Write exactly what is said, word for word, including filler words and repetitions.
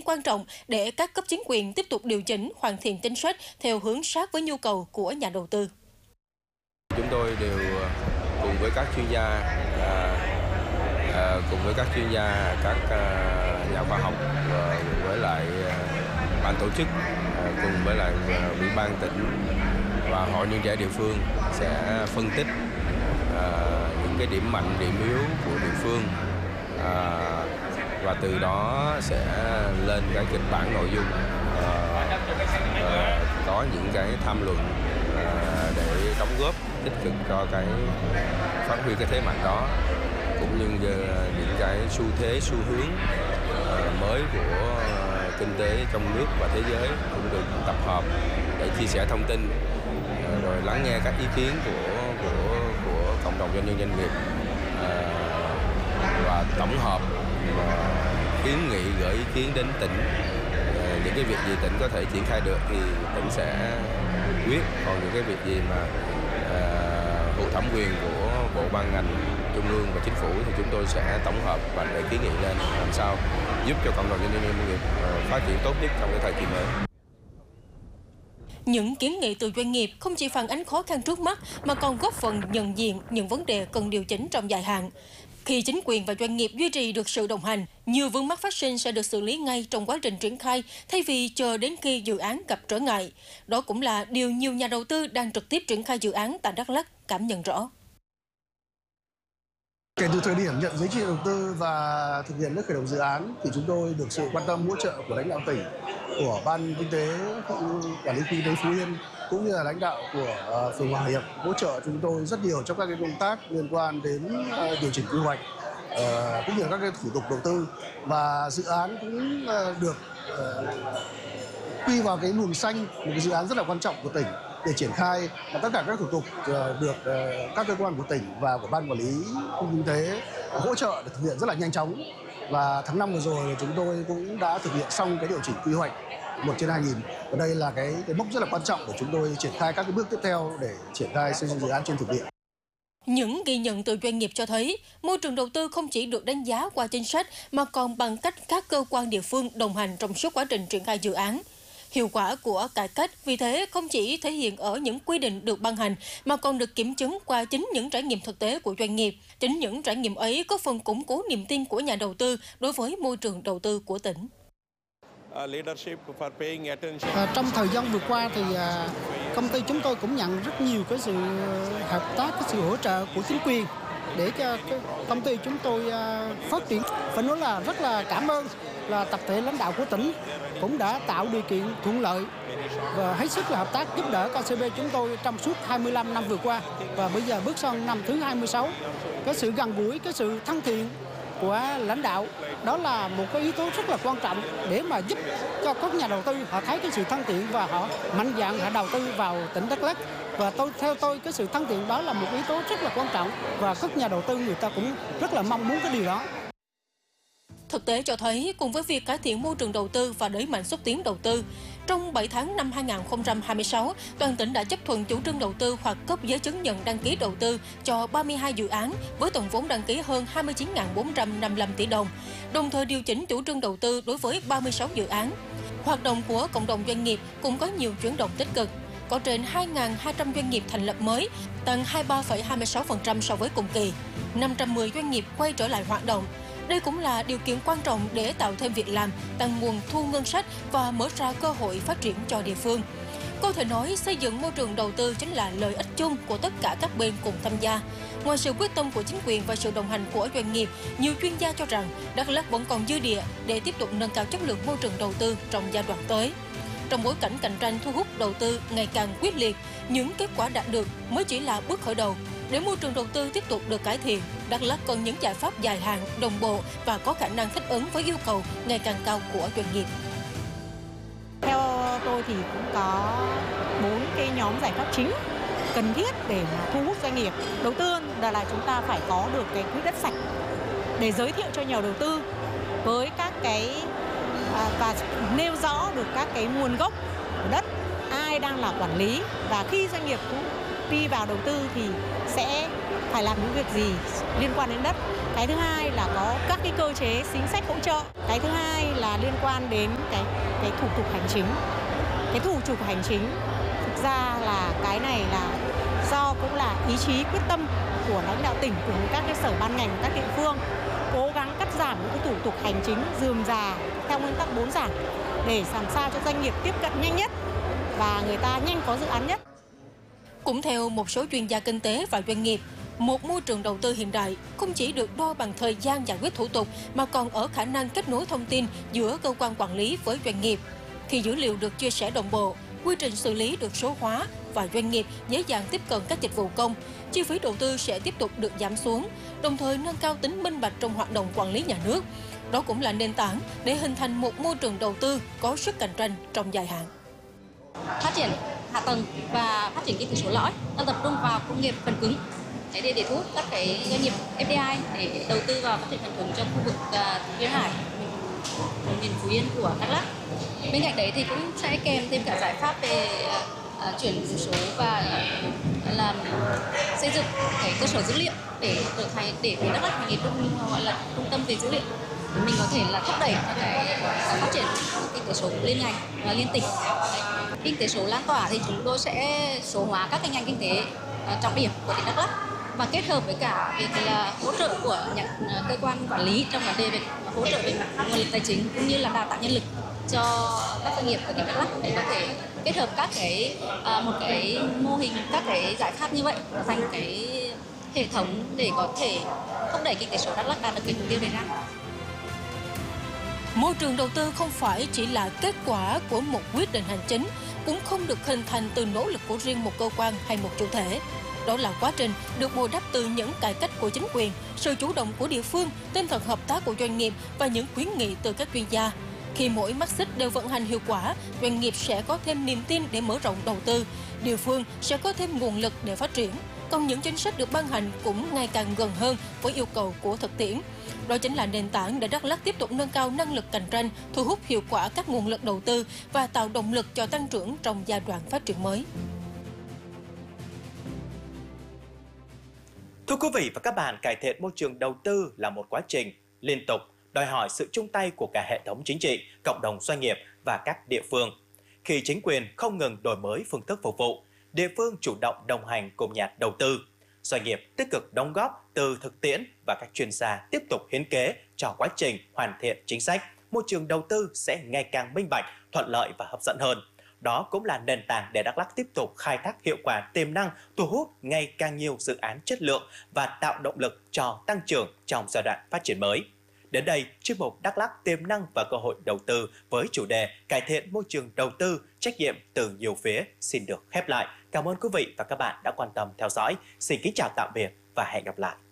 quan trọng để các cấp chính quyền tiếp tục điều chỉnh, hoàn thiện chính sách theo hướng sát với nhu cầu của nhà đầu tư. Chúng tôi đều cùng với các chuyên gia, à, à, cùng với các chuyên gia, các à, nhà khoa học và với lại à, ban tổ chức, à, cùng với lại à, ủy ban tỉnh và hội nhân trẻ địa phương sẽ phân tích à, những cái điểm mạnh, điểm yếu của địa phương, à, và từ đó sẽ lên cái kịch bản nội dung, à, à, có những cái tham luận à, để đóng góp tích cực cho cái phát huy cái thế mạnh đó, cũng như những cái xu thế, xu hướng uh, mới của uh, kinh tế trong nước và thế giới cũng được tập hợp để chia sẻ thông tin, uh, rồi lắng nghe các ý kiến của của của cộng đồng doanh nhân doanh nghiệp, uh, và tổng hợp uh, kiến nghị gửi ý kiến đến tỉnh. Uh, những cái việc gì tỉnh có thể triển khai được thì tỉnh sẽ quyết, còn những cái việc gì mà thuộc thẩm quyền của bộ ban ngành trung ương và chính phủ thì chúng tôi sẽ tổng hợp và để kiến nghị lên làm sao giúp cho cộng đồng doanh nhân doanh nghiệp phát triển tốt nhất trong cái thời kỳ mới. Những kiến nghị từ doanh nghiệp không chỉ phản ánh khó khăn trước mắt mà còn góp phần nhận diện những vấn đề cần điều chỉnh trong dài hạn. Khi chính quyền và doanh nghiệp duy trì được sự đồng hành, nhiều vướng mắc phát sinh sẽ được xử lý ngay trong quá trình triển khai thay vì chờ đến khi dự án gặp trở ngại. Đó cũng là điều nhiều nhà đầu tư đang trực tiếp triển khai dự án tại Đắk Lắk cảm nhận rõ. Kể từ thời điểm nhận giấy chứng nhận đầu tư và thực hiện nước khởi động dự án thì chúng tôi được sự quan tâm hỗ trợ của lãnh đạo tỉnh, của Ban Kinh tế Quản lý Kinh tế Phú Yên cũng như là lãnh đạo của uh, phường Hòa Hiệp hỗ trợ chúng tôi rất nhiều trong các cái công tác liên quan đến uh, điều chỉnh quy hoạch, uh, cũng như là các cái thủ tục đầu tư, và dự án cũng uh, được uh, quy vào cái luồng xanh, một cái dự án rất là quan trọng của tỉnh để triển khai, và tất cả các thủ tục uh, được uh, các cơ quan của tỉnh và của Ban Quản lý Khu Kinh tế uh, hỗ trợ để thực hiện rất là nhanh chóng. Và tháng năm vừa rồi chúng tôi cũng đã thực hiện xong cái điều chỉnh quy hoạch một trên hai nghìn, và đây là cái, cái mốc rất là quan trọng để chúng tôi triển khai các cái bước tiếp theo để triển khai xây dựng dự án trên thực địa. Những ghi nhận từ doanh nghiệp cho thấy môi trường đầu tư không chỉ được đánh giá qua chính sách mà còn bằng cách các cơ quan địa phương đồng hành trong suốt quá trình triển khai dự án. Hiệu quả của cải cách vì thế không chỉ thể hiện ở những quy định được ban hành mà còn được kiểm chứng qua chính những trải nghiệm thực tế của doanh nghiệp. Chính những trải nghiệm ấy có phần củng cố niềm tin của nhà đầu tư đối với môi trường đầu tư của tỉnh. À, trong thời gian vừa qua thì à, công ty chúng tôi cũng nhận rất nhiều cái sự hợp tác, cái sự hỗ trợ của chính quyền để cho cái công ty chúng tôi à, phát triển. Phải nói là rất là cảm ơn là tập thể lãnh đạo của tỉnh cũng đã tạo điều kiện thuận lợi và hết sức là hợp tác giúp đỡ ca xê bê chúng tôi trong suốt hai mươi lăm năm vừa qua, và bây giờ bước sang năm thứ hai mươi sáu. Cái sự gần gũi, cái sự thân thiện của lãnh đạo đó là một cái yếu tố rất là quan trọng để mà giúp cho các nhà đầu tư họ thấy cái sự thân thiện và họ mạnh dạn họ đầu tư vào tỉnh Đắk Lắk. Và tôi theo tôi cái sự thân thiện đó là một yếu tố rất là quan trọng và các nhà đầu tư người ta cũng rất là mong muốn cái điều đó. Thực tế cho thấy cùng với việc cải thiện môi trường đầu tư và đẩy mạnh xúc tiến đầu tư, trong bảy tháng năm hai nghìn không trăm hai mươi sáu, toàn tỉnh đã chấp thuận chủ trương đầu tư hoặc cấp giấy chứng nhận đăng ký đầu tư cho ba mươi hai dự án với tổng vốn đăng ký hơn hai mươi chín nghìn bốn trăm năm mươi lăm tỷ đồng, đồng thời điều chỉnh chủ trương đầu tư đối với ba mươi sáu dự án. Hoạt động của cộng đồng doanh nghiệp cũng có nhiều chuyển động tích cực. Có trên hai nghìn hai trăm doanh nghiệp thành lập mới, tăng hai mươi ba phẩy hai mươi sáu phần trăm so với cùng kỳ. năm trăm mười doanh nghiệp quay trở lại hoạt động. Đây cũng là điều kiện quan trọng để tạo thêm việc làm, tăng nguồn thu ngân sách và mở ra cơ hội phát triển cho địa phương. Có thể nói xây dựng môi trường đầu tư chính là lợi ích chung của tất cả các bên cùng tham gia. Ngoài sự quyết tâm của chính quyền và sự đồng hành của doanh nghiệp, nhiều chuyên gia cho rằng Đắk Lắk vẫn còn dư địa để tiếp tục nâng cao chất lượng môi trường đầu tư trong giai đoạn tới. Trong bối cảnh cạnh tranh thu hút đầu tư ngày càng quyết liệt, những kết quả đạt được mới chỉ là bước khởi đầu. Để môi trường đầu tư tiếp tục được cải thiện, Đắk Lắk cần những giải pháp dài hạn, đồng bộ và có khả năng thích ứng với yêu cầu ngày càng cao của doanh nghiệp. Theo tôi thì cũng có bốn cái nhóm giải pháp chính cần thiết để mà thu hút doanh nghiệp. Đầu tiên là chúng ta phải có được cái quỹ đất sạch để giới thiệu cho nhà đầu tư với các cái à, và nêu rõ được các cái nguồn gốc của đất, ai đang là quản lý, và khi doanh nghiệp cũng đi vào đầu tư thì sẽ phải làm những việc gì liên quan đến đất. Cái thứ hai là có các cái cơ chế chính sách hỗ trợ. Cái thứ hai là liên quan đến cái cái thủ tục hành chính. Cái thủ tục hành chính thực ra là cái này là do cũng là ý chí quyết tâm của lãnh đạo tỉnh cùng với các cái sở ban ngành, các địa phương cố gắng cắt giảm những cái thủ tục hành chính rườm rà theo nguyên tắc bốn giảm để làm sao cho doanh nghiệp tiếp cận nhanh nhất và người ta nhanh có dự án nhất. Cũng theo một số chuyên gia kinh tế và doanh nghiệp, một môi trường đầu tư hiện đại không chỉ được đo bằng thời gian giải quyết thủ tục mà còn ở khả năng kết nối thông tin giữa cơ quan quản lý với doanh nghiệp. Khi dữ liệu được chia sẻ đồng bộ, quy trình xử lý được số hóa và doanh nghiệp dễ dàng tiếp cận các dịch vụ công, chi phí đầu tư sẽ tiếp tục được giảm xuống, đồng thời nâng cao tính minh bạch trong hoạt động quản lý nhà nước. Đó cũng là nền tảng để hình thành một môi trường đầu tư có sức cạnh tranh trong dài hạn. Phát triển hạ tầng và phát triển kinh tế số lõi, đang tập trung vào công nghiệp phần cứng để để thu hút các cái doanh nghiệp ép đê i để đầu tư vào phát triển phần cứng trong khu vực uh, Duyên Hải, miền Phú Yên của Đắk Lắk. Bên cạnh đấy thì cũng sẽ kèm thêm cả giải pháp về uh, chuyển đổi số và uh, làm xây dựng cái cơ sở dữ liệu để trở thành để để Đắk Lắk thành cái trung gọi là trung tâm về dữ liệu. Để mình có thể là thúc đẩy cái phát triển kinh tế số liên ngành và liên tỉnh. Kinh tế số lan tỏa thì chúng tôi sẽ số hóa các cái ngành kinh tế uh, trọng điểm của tỉnh Đắk Lắk và kết hợp với cả việc là hỗ trợ của nhà, cơ quan quản lý trong vấn đề về hỗ trợ về mặt nguồn lực tài chính cũng như là đào tạo nhân lực cho các doanh nghiệp của tỉnh Đắk Lắk để có thể kết hợp các cái uh, một cái mô hình, các cái giải pháp như vậy thành cái hệ thống để có thể thúc đẩy kinh tế số Đắk Lắk đạt được cái mục tiêu đề ra. Môi trường đầu tư không phải chỉ là kết quả của một quyết định hành chính, cũng không được hình thành từ nỗ lực của riêng một cơ quan hay một chủ thể. Đó là quá trình được bồi đắp từ những cải cách của chính quyền, sự chủ động của địa phương, tinh thần hợp tác của doanh nghiệp và những khuyến nghị từ các chuyên gia. Khi mỗi mắt xích đều vận hành hiệu quả, doanh nghiệp sẽ có thêm niềm tin để mở rộng đầu tư, địa phương sẽ có thêm nguồn lực để phát triển. Còn những chính sách được ban hành cũng ngày càng gần hơn với yêu cầu của thực tiễn. Đó chính là nền tảng để Đắk Lắk tiếp tục nâng cao năng lực cạnh tranh, thu hút hiệu quả các nguồn lực đầu tư và tạo động lực cho tăng trưởng trong giai đoạn phát triển mới. Thưa quý vị và các bạn, cải thiện môi trường đầu tư là một quá trình liên tục, đòi hỏi sự chung tay của cả hệ thống chính trị, cộng đồng doanh nghiệp và các địa phương. Khi chính quyền không ngừng đổi mới phương thức phục vụ, địa phương chủ động đồng hành cùng nhà đầu tư, doanh nghiệp tích cực đóng góp từ thực tiễn và các chuyên gia tiếp tục hiến kế cho quá trình hoàn thiện chính sách, môi trường đầu tư sẽ ngày càng minh bạch, thuận lợi và hấp dẫn hơn. Đó cũng là nền tảng để Đắk Lắk tiếp tục khai thác hiệu quả tiềm năng, thu hút ngày càng nhiều dự án chất lượng và tạo động lực cho tăng trưởng trong giai đoạn phát triển mới. Đến đây, chuyên mục Đắk Lắk tiềm năng và cơ hội đầu tư với chủ đề cải thiện môi trường đầu tư, trách nhiệm từ nhiều phía xin được khép lại. Cảm ơn quý vị và các bạn đã quan tâm theo dõi. Xin kính chào tạm biệt và hẹn gặp lại.